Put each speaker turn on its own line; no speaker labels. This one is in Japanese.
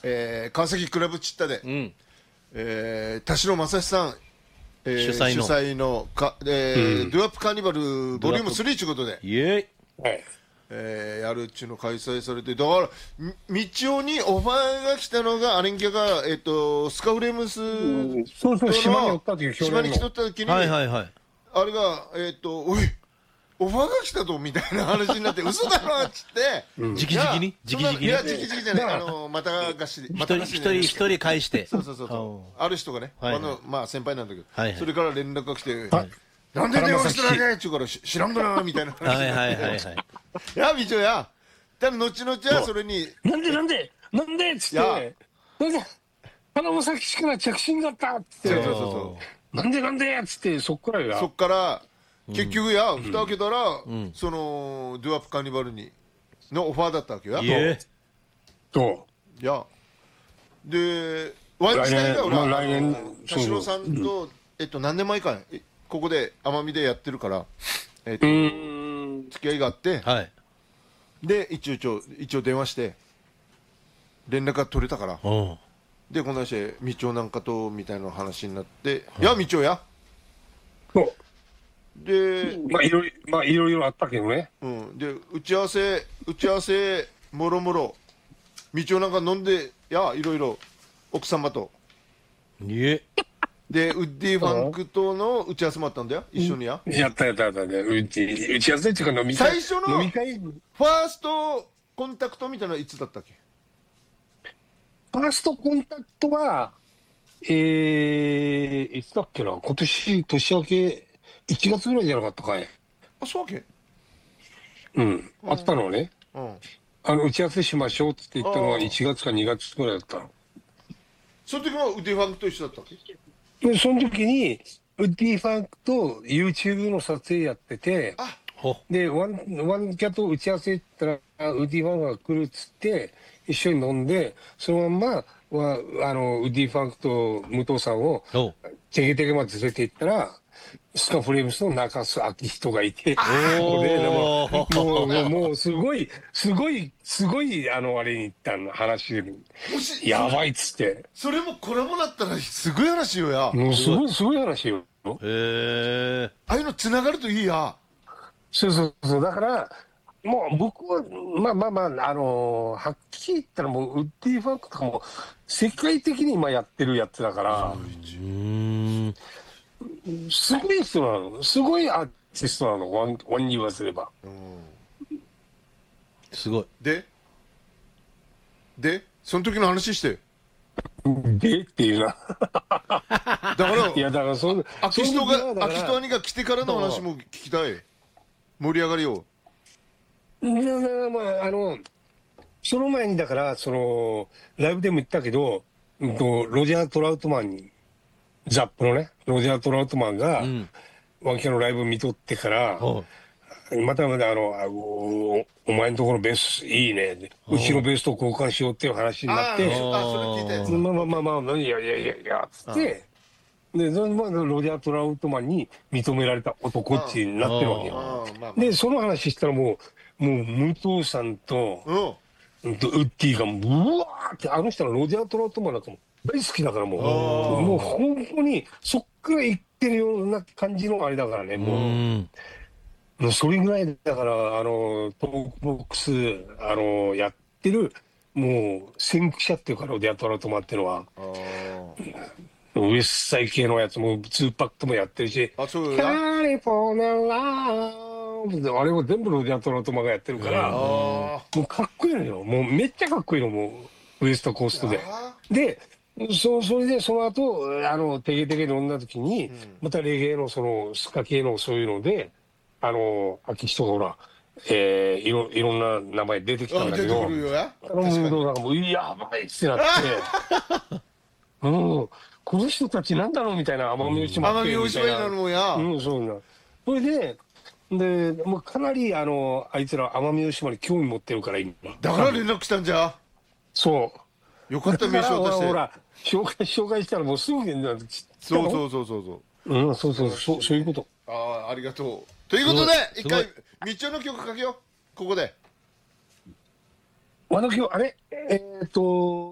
川崎クラブチッタで、田代正史さん、主催のドゥアップカーニバルボリューム3ということで、
イエ
イ、やるっちゅうの開催されて、だから道夫にオファーが来たのが、アレンギャが、スカフレームス
そうそう、島におった時、
島に来とった時に、
はいはいはい。
あれが、おい、オファーが来たとみたいな話になって、嘘だろっつって、
直々に
いや、直々じゃない、また貸しで、
一人返して。
そうそうそう、ある人がね、まあ先輩なんだけど、それから連絡が来て、なんで電話してないねって言うから、知らんがなみたいな話。
はいはいはいはい。
や、みちょや、ただ後々はそれに、
なんでっつって、なんで、花も先しから着信があったっつって、
そうそうそう、
なんでっつって、そっ
から結局や、蓋開けたら、そのドゥアップカーニバルのオファーだったわけよ。
と
やで、ワン自体が俺
来年
田代さんと何年前かここで奄美でやってるから付き合いがあって、で一応電話して連絡が取れたから、でこんなしてみちおなんかとみたいな話になって、やみちおやで、
まあいろいろあったけどね。
で打ち合わせもろもろみちおなんか飲んでや、いろいろ奥様とでウッディファンクとの打ち合わせもあったんだよ、一緒にや
ったね。打ち合わせっていうか飲み会。
最初のファーストコンタクトみたいなのはいつだったっけ？
ファーストコンタクトは、いつだっけな、今年、年明け、1月ぐらいじゃなかったかい。
あ、そうわけ？
あったのね。打ち合わせしましょうって言ったのは1月か2月ぐらいだったの。
その時はウッディファンクと一緒だったっけ？
で、その時に、ウッディファンクと YouTube の撮影やってて、で、ワンキャと打ち合わせ行ったら、ウッディファンクが来るっつって、一緒に飲んで、そのまんま、ウッディファンクと武藤さんを、テケテケまで連れて行ったら、スカフレームスの中洲明人がいて、もうすごい、あれに行ったの、話で、やばいっつって。
それもコラボだったらすごい話よや。
もうすごい話よ。
ああいうの繋がるといいや。
そう、だから、もう僕は、はっきり言ったらもう、ウッディファンクとかも、世界的に今やってるやつだから、すごい人なの。すごいアーティストなの。ワンに言わせれば。
すごい。
で、その時の話して。
でっていうな。
だから、
いや、だから
秋人兄が来てからの話も聞きたい。盛り上がりを。
その前にだから、ライブでも言ったけど、ロジャー・トラウトマンに、ザップのね、ロジャー・トラウトマンが、ワンキャのライブ見とってから、またお前のところベースいいね。うちのベースと交換しようっていう話になって、いや、つって、で、ロジャー・トラウトマンに認められた男ってなってるわけよ。で、その話したらもう、武藤さんと、ウッディがうわーって、あの人のロジャー・トラウトマンなんかも大好きだからもう本当にそっから言ってるような感じのあれだからね、もうそれぐらいだから、トークボックス、やってる、もう、先駆者っていうか、ロジャー・トラウトマンっていうのは、ウエストサイ系のやつも2パックもやってるし、カリフォルニアラあれも全部ロジャー・トラウトマンがやってるから、もうかっこいいのよ。もうめっちゃかっこいいの、もう、ウエストコーストで。で、それでその後、テゲテゲ飲んだ時に、またレゲエのスカ系のそういうので、秋人がほら、いろんな名前出てきたんだけど、なんかもう、やばいってなって、この人たちなんだろうみたいな、奄美大島
になるもんや。
そうな。それで、もうかなり、あいつら奄美大島に興味持ってるから、今。
だから連絡したんじゃ。
そう。
よかった名称として。
ほら、紹介したらもうすぐになって。
そう。
そういうこと。
ありがとう。ということで、一回、みちおの曲かけよう。ここで。
あれ